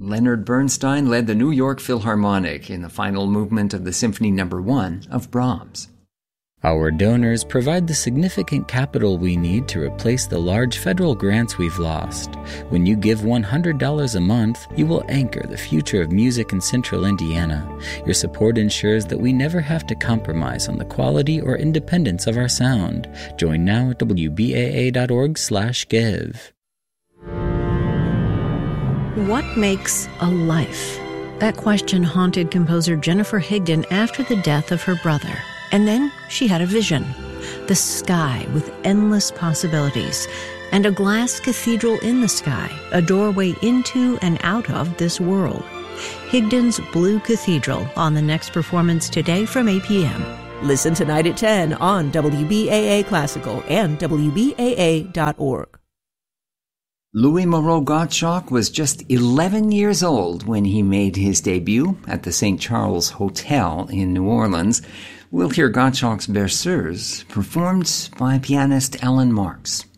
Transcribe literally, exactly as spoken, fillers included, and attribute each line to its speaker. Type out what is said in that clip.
Speaker 1: Leonard Bernstein led the New York Philharmonic in the final movement of the Symphony Number One of Brahms.
Speaker 2: Our donors provide the significant capital we need to replace the large federal grants we've lost. When you give one hundred dollars a month, you will anchor the future of music in Central Indiana. Your support ensures that we never have to compromise on the quality or independence of our sound. Join now at W B A A dot org slash give.
Speaker 3: What makes a life? That question haunted composer Jennifer Higdon after the death of her brother. And then she had a vision. The sky with endless possibilities. And a glass cathedral in the sky, a doorway into and out of this world. Higdon's Blue Cathedral on the next performance today from eight p.m.
Speaker 4: Listen tonight at ten on W B A A Classical and W B A A dot org.
Speaker 1: Louis Moreau Gottschalk was just eleven years old when he made his debut at the Saint Charles Hotel in New Orleans. We'll hear Gottschalk's Berceuse performed by pianist Alan Marks.